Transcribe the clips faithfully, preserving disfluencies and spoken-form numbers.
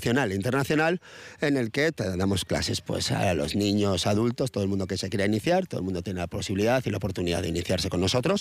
nacional e internacional, en el que te damos clases pues, a los niños, adultos, todo el mundo que se quiera iniciar, todo el mundo tiene la posibilidad y la oportunidad de iniciarse con nosotros,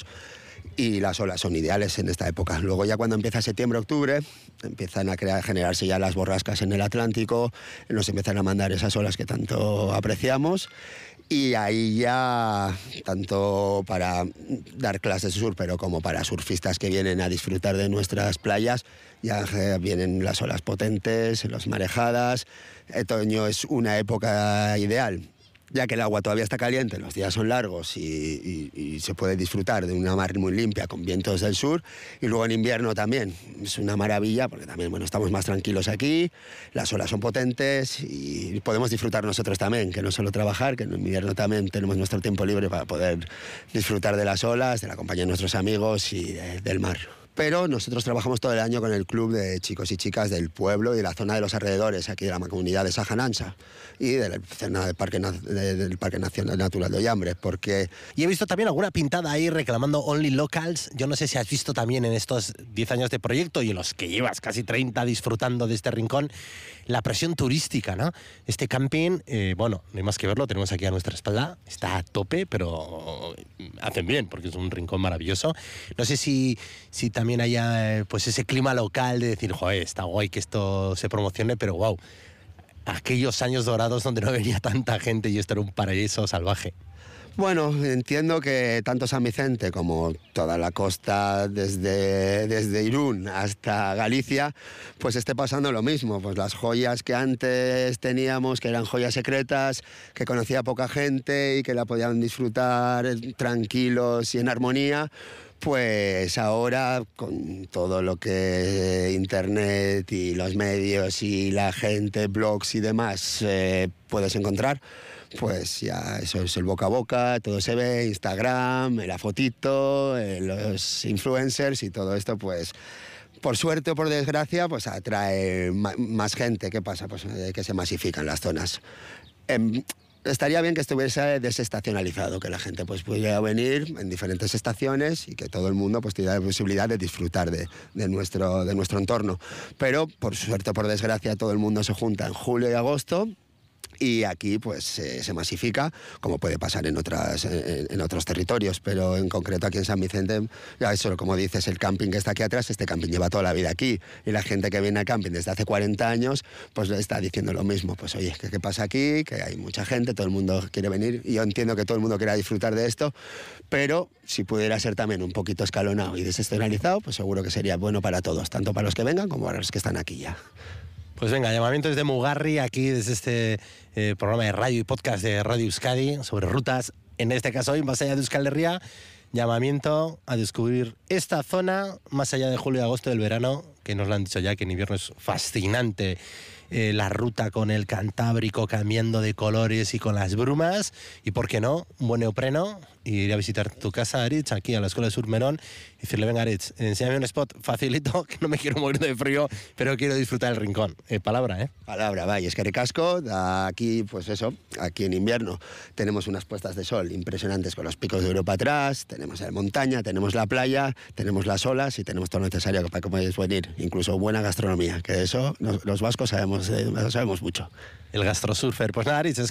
y las olas son ideales en esta época. Luego ya cuando empieza septiembre, octubre, empiezan a, crear, a generarse ya las borrascas en el Atlántico, nos empiezan a mandar esas olas que tanto apreciamos, y ahí ya, tanto para dar clases de surf, pero como para surfistas que vienen a disfrutar de nuestras playas, ya vienen las olas potentes, las marejadas. Otoño es una época ideal, ya que el agua todavía está caliente, los días son largos y, y, y se puede disfrutar de una mar muy limpia con vientos del sur. Y luego en invierno también es una maravilla, porque también bueno, estamos más tranquilos aquí, las olas son potentes y podemos disfrutar nosotros también, que no solo trabajar, que en invierno también tenemos nuestro tiempo libre para poder disfrutar de las olas, de la compañía de nuestros amigos y de, del mar. Pero nosotros trabajamos todo el año con el club de chicos y chicas del pueblo y de la zona de los alrededores, aquí de la comunidad de Sajanansa y del, del, Parque, del Parque Nacional Natural de Ollambre, porque... Y he visto también alguna pintada ahí reclamando Only Locals. Yo no sé si has visto también en estos diez años de proyecto y en los que llevas casi treinta disfrutando de este rincón, la presión turística, ¿no? Este camping, eh, bueno, no hay más que verlo, tenemos aquí a nuestra espalda, está a tope, pero hacen bien, porque es un rincón maravilloso. No sé si, si también haya pues ese clima local de decir, joder, está guay que esto se promocione, pero wow, aquellos años dorados donde no venía tanta gente y esto era un paraíso salvaje. Bueno, entiendo que tanto San Vicente como toda la costa, desde, desde Irún hasta Galicia, pues esté pasando lo mismo. Pues las joyas que antes teníamos, que eran joyas secretas, que conocía poca gente y que la podían disfrutar tranquilos y en armonía, pues ahora con todo lo que internet y los medios y la gente, blogs y demás eh, puedes encontrar, pues ya eso es el boca a boca, todo se ve, Instagram, la fotito, eh, los influencers y todo esto, pues por suerte o por desgracia, pues atrae más gente. ¿Qué pasa? Pues eh, que se masifican las zonas. Eh, estaría bien que estuviese desestacionalizado, que la gente pues pudiera venir en diferentes estaciones y que todo el mundo pues tuviera la posibilidad de disfrutar de, de, nuestro, de nuestro entorno. Pero por suerte o por desgracia todo el mundo se junta en julio y agosto. Y aquí pues eh, se masifica, como puede pasar en, otras, en, en otros territorios, pero en concreto aquí en San Vicente, ya eso, como dices, el camping que está aquí atrás, este camping lleva toda la vida aquí, y la gente que viene al camping desde hace cuarenta años, pues le está diciendo lo mismo, pues oye, ¿qué, qué pasa aquí? Que hay mucha gente, todo el mundo quiere venir, y yo entiendo que todo el mundo quiera disfrutar de esto, pero si pudiera ser también un poquito escalonado y desestacionalizado, pues seguro que sería bueno para todos, tanto para los que vengan como para los que están aquí ya. Pues venga, llamamiento desde Mugarri, aquí desde este eh, programa de radio y podcast de Radio Euskadi sobre rutas, en este caso hoy, más allá de Euskal Herria, llamamiento a descubrir esta zona, más allá de julio y agosto del verano, que nos lo han dicho ya, que en invierno es fascinante eh, la ruta con el Cantábrico cambiando de colores y con las brumas, y por qué no, un buen neopreno, y ir a visitar tu casa, Aritz, aquí a la Escuela de Surf Merón, y decirle, venga, Aritz, enséñame un spot facilito, que no me quiero morir de frío, pero quiero disfrutar del rincón. Eh, palabra, ¿eh? Palabra, vaya, es que ricasco, aquí, pues eso, aquí en invierno tenemos unas puestas de sol impresionantes con los picos de Europa atrás, tenemos la montaña, tenemos la playa, tenemos las olas y tenemos todo lo necesario para que podáis venir, incluso buena gastronomía, que de eso los, los vascos sabemos, eh, sabemos mucho. El gastrosurfer. Pues nada, Aritz, es